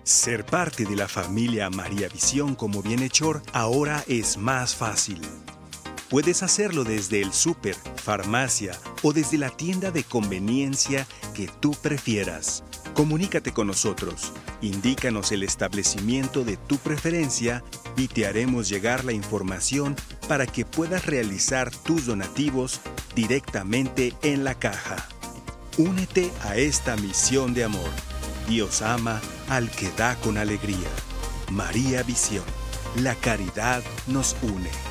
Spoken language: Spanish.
Ser parte de la familia María Visión como bienhechor ahora es más fácil. Puedes hacerlo desde el súper, farmacia o desde la tienda de conveniencia que tú prefieras. Comunícate con nosotros, indícanos el establecimiento de tu preferencia y te haremos llegar la información para que puedas realizar tus donativos directamente en la caja. Únete a esta misión de amor. Dios ama al que da con alegría. María Visión. La caridad nos une.